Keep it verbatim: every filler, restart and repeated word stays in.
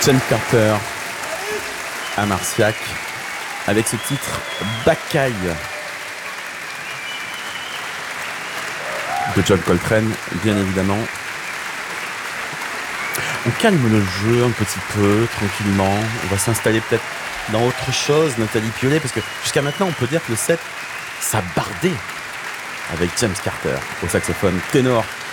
James Carter à Marciac avec ce titre Bacaille de John Coltrane, bien évidemment. On calme le jeu un petit peu, tranquillement. On va s'installer peut-être dans autre chose, Nathalie Piolet, parce que jusqu'à maintenant, on peut dire que le set, ça bardait avec James Carter au saxophone ténor